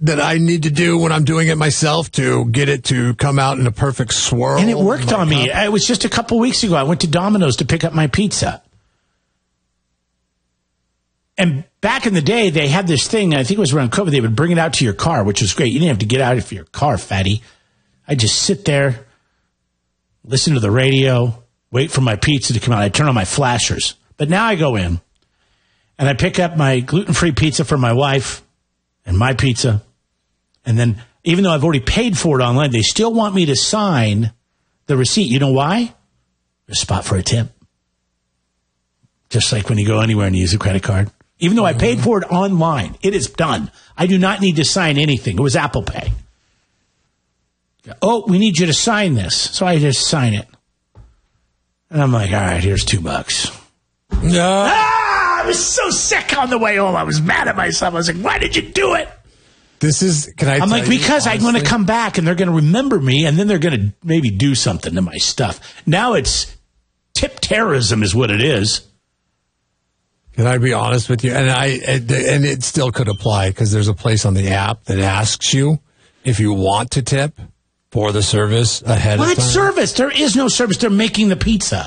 that I need to do when I'm doing it myself to get it to come out in a perfect swirl. And it worked on me. It was just a couple weeks ago. I went to Domino's to pick up my pizza. And back in the day, they had this thing, I think it was around COVID, they would bring it out to your car, which was great. You didn't have to get out of your car, fatty. I'd just sit there, listen to the radio, wait for my pizza to come out. I'd turn on my flashers. But now I go in, and I pick up my gluten-free pizza for my wife and my pizza. And then, even though I've already paid for it online, they still want me to sign the receipt. You know why? There's a spot for a tip. Just like when you go anywhere and you use a credit card. Even though I paid for it online, it is done. I do not need to sign anything. It was Apple Pay. Oh, we need you to sign this. So I just sign it. And I'm like, all right, here's $2. No. I was so sick on the way home. I was mad at myself. I was like, why did you do it? I'm like, because I'm going to come back and they're going to remember me and then they're going to maybe do something to my stuff. Now it's tip terrorism is what it is. Can I be honest with you? And it still could apply because there's a place on the app that asks you if you want to tip for the service ahead of time. What service? There is no service. They're making the pizza.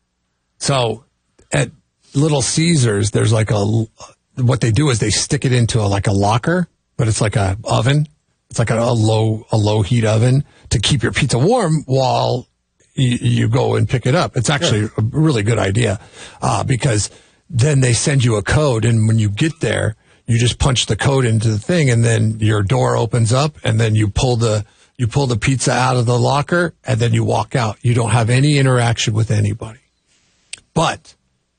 So at Little Caesars, there's like what they do is they stick it into a locker, but it's like a oven. It's like a low heat oven to keep your pizza warm while you go and pick it up. It's actually a really good idea because then they send you a code, and when you get there, you just punch the code into the thing, and then your door opens up, and then you pull the pizza out of the locker, and then you walk out. You don't have any interaction with anybody. But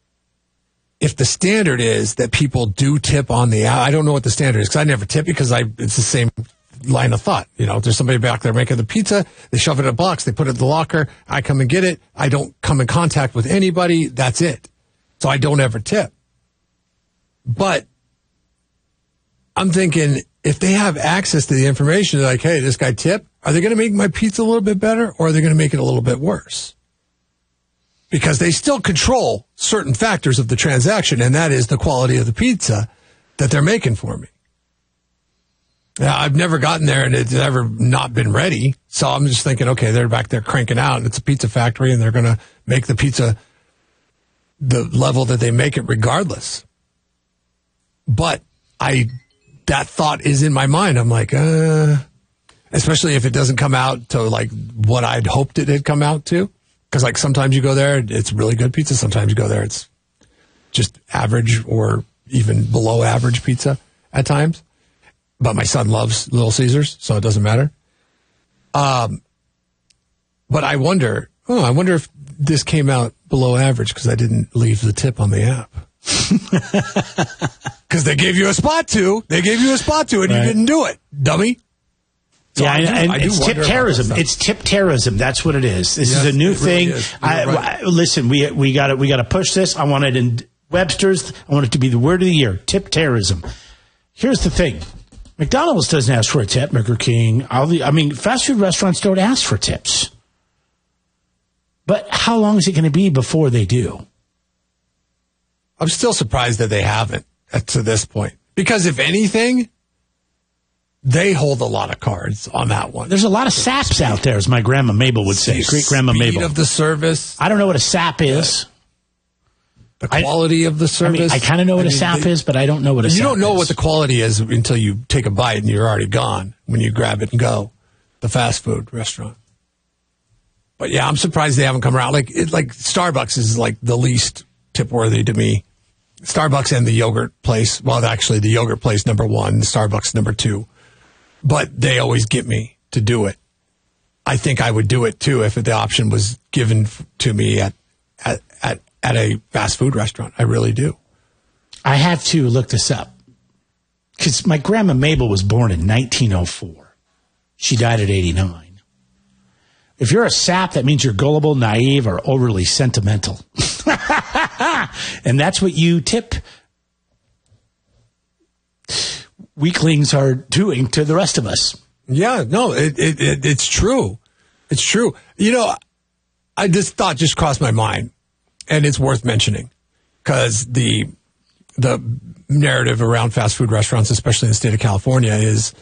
if the standard is that people do tip on the app, I don't know what the standard is because I never tip because it's the same line of thought. You know, there's somebody back there making the pizza. They shove it in a box. They put it in the locker. I come and get it. I don't come in contact with anybody. That's it. So I don't ever tip. But I'm thinking if they have access to the information, like, hey, this guy tipped, are they going to make my pizza a little bit better or are they going to make it a little bit worse? Because they still control certain factors of the transaction, and that is the quality of the pizza that they're making for me. Now, I've never gotten there and it's ever not been ready. So I'm just thinking, okay, they're back there cranking out and it's a pizza factory and they're going to make the pizza the level that they make it regardless. But that thought is in my mind. I'm like, especially if it doesn't come out to like what I'd hoped it had come out to. Because like sometimes you go there, it's really good pizza. Sometimes you go there, it's just average or even below average pizza at times. But my son loves Little Caesars, so it doesn't matter. But I wonder if this came out below average because I didn't leave the tip on the app. Because they gave you a spot to. And you didn't do it, dummy. So yeah, it's tip terrorism. It's tip terrorism. That's what it is. This is a new thing. Really listen, we got to push this. I want it in Webster's. I want it to be the word of the year. Tip terrorism. Here's the thing. McDonald's doesn't ask for a tip. Burger King. Fast food restaurants don't ask for tips. But how long is it going to be before they do? I'm still surprised that they haven't to this point. Because if anything, they hold a lot of cards on that one. There's a lot of saps out there, as my grandma Mabel would say. Great grandma Mabel. Speed of the service. I don't know what a sap is. The quality of the service. I kind of know what a sap is, but I don't know what a sap is. You don't know what the quality is until you take a bite and you're already gone when you grab it and go. The fast food restaurant. But yeah, I'm surprised they haven't come around. Like Starbucks is like the least tip worthy to me. Starbucks and the yogurt place. Well, actually, the yogurt place number 1, Starbucks number 2. But they always get me to do it. I think I would do it too if the option was given to me at a fast food restaurant. I really do. I have to look this up because my grandma Mabel was born in 1904. She died at 89. If you're a sap, that means you're gullible, naive, or overly sentimental. And that's what you tip weaklings are doing to the rest of us. Yeah, no, it's true. It's true. You know, this thought just crossed my mind, and it's worth mentioning because the narrative around fast food restaurants, especially in the state of California, is